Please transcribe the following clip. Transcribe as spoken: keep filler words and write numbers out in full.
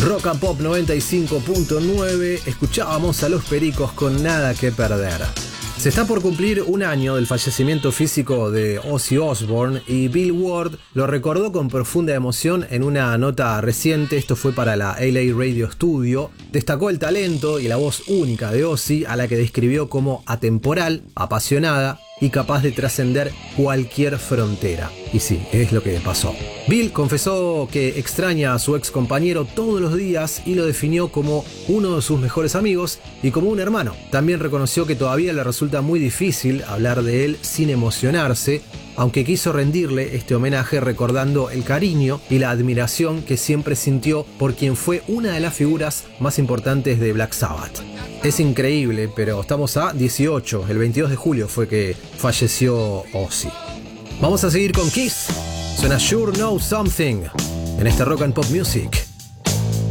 Rock and Pop noventa y cinco punto nueve, escuchábamos a Los Pericos con Nada que Perder. Se está por cumplir un año del fallecimiento físico de Ozzy Osbourne y Bill Ward lo recordó con profunda emoción en una nota reciente. Esto fue para la L A Radio Studio. Destacó el talento y la voz única de Ozzy, a la que describió como atemporal, apasionada y capaz de trascender cualquier frontera. Y sí, es lo que pasó. Bill confesó que extraña a su ex compañero todos los días y lo definió como uno de sus mejores amigos y como un hermano. También reconoció que todavía le resulta muy difícil hablar de él sin emocionarse, aunque quiso rendirle este homenaje recordando el cariño y la admiración que siempre sintió por quien fue una de las figuras más importantes de Black Sabbath. Es increíble, pero estamos a dieciocho, el veintidós de julio fue que falleció Ozzy. Vamos a seguir con Kiss. Suena Sure Know Something en este Rock and Pop Music.